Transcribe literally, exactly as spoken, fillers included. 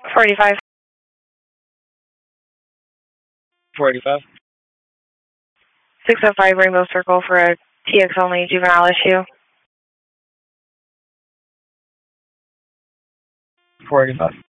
forty-five. forty-five. six oh five Rainbow Circle for a T X only juvenile issue. forty-five.